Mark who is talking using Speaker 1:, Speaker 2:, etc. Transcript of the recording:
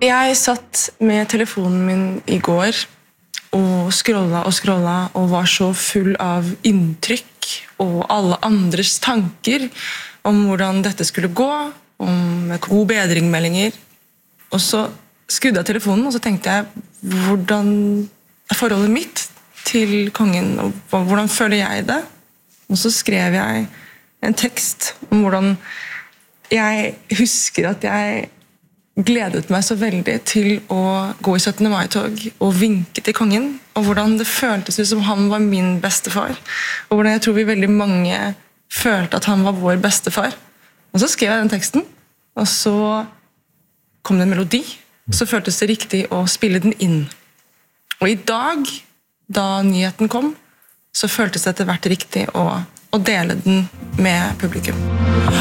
Speaker 1: Jeg satt med telefonen min I går og scrolla og var så full av inntrykk og alle andres tanker om hvordan dette skulle gå, om god bedringmeldinger. Og så skrudde jeg telefonen, og så tenkte jeg, hvordan er forholdet mitt til kongen, og hvordan føler jeg det? Og så skrev jeg en tekst om hvordan jeg husker at jeg gledet meg så veldig til å gå I 17. mai-tog og vinke til kongen, og hvordan det føltes ut som han var min bestefar, og hvordan jeg tror vi veldig mange følte at han var vår bestefar. Og så skrev jeg den teksten, og så kom det en melodi, og så føltes det riktig å spille den inn. Og I dag, da nyheten kom, så føltes det etter hvert riktig å dele den med publikum.